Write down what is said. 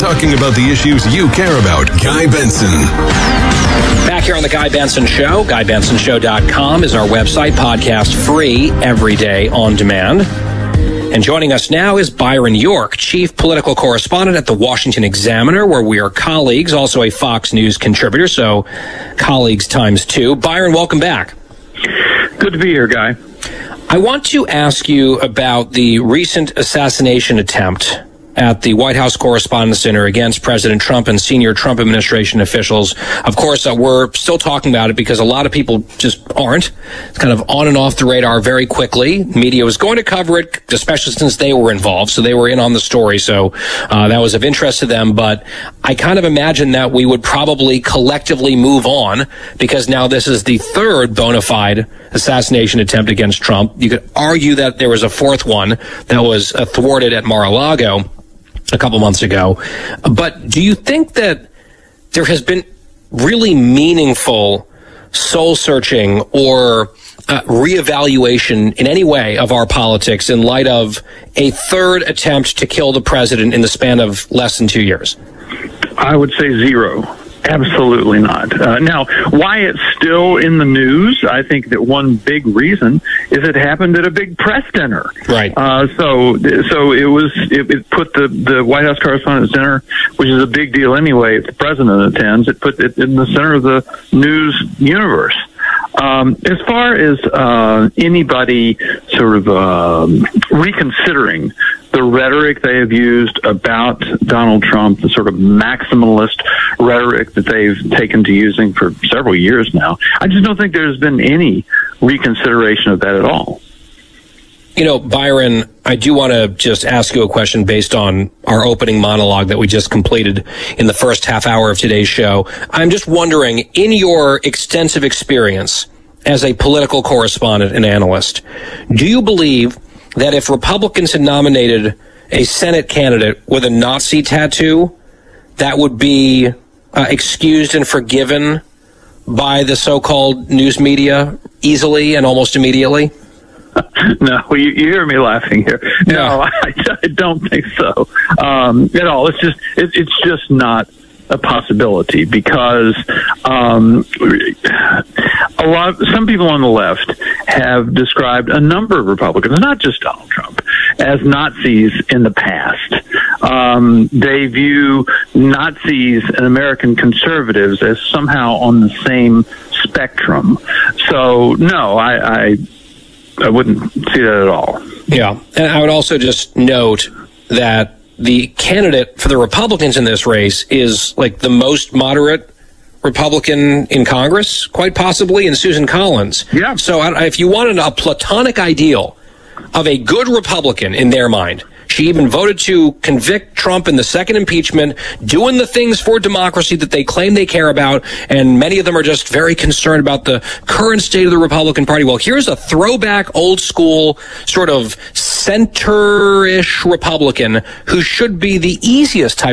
talking about the issues you care about. Guy Benson. Back here on The Guy Benson Show. GuyBensonShow.com is our website. Podcast free every day on demand. And joining us now is Byron York, chief political correspondent at the Washington Examiner, where we are colleagues, also a Fox News contributor, so colleagues times two. Byron, welcome back. Good to be here, Guy. I want to ask you about the recent assassination attempt at the White House Correspondents' Center against President Trump and senior Trump administration officials. Of course, we're still talking about it because a lot of people just aren't. It's kind of on and off the radar very quickly. Media was going to cover it, especially since they were involved, so they were in on the story. So that was of interest to them. But I kind of imagine that we would probably collectively move on because now this is the third bona fide assassination attempt against Trump. You could argue that there was a fourth one that was thwarted at Mar-a-Lago a couple months ago. But do you think that there has been really meaningful soul-searching or reevaluation in any way of our politics in light of a third attempt to kill the president in the span of less than 2 years? I would say zero. Absolutely not. Now, why it's still in the news, I think that one big reason is it happened at a big press dinner. Right. So it put the White House Correspondents' Center, which is a big deal anyway, if the president attends, it put it in the center of the news universe. As far as anybody sort of reconsidering the rhetoric they have used about Donald Trump, the sort of maximalist rhetoric that they've taken to using for several years now, I just don't think there's been any reconsideration of that at all. You know, Byron, I do want to just ask you a question based on our opening monologue that we just completed in the first half hour of today's show. I'm just wondering, in your extensive experience as a political correspondent and analyst, do you believe that if Republicans had nominated a Senate candidate with a Nazi tattoo, that would be excused and forgiven by the so-called news media easily and almost immediately? No, you hear me laughing here. No, I don't think so at all. It's just not a possibility because some people on the left have described a number of Republicans, not just Donald Trump, as Nazis in the past. They view Nazis and American conservatives as somehow on the same spectrum. So, no, I wouldn't see that at all. Yeah, and I would also just note that the candidate for the Republicans in this race is like the most moderate Republican in Congress, quite possibly, and Susan Collins. Yeah. So if you wanted a platonic ideal of a good Republican in their mind, she even voted to convict Trump in the second impeachment, doing the things for democracy that they claim they care about, and many of them are just very concerned about the current state of the Republican Party. Well, here's a throwback, old-school, sort of center-ish Republican who should be the easiest type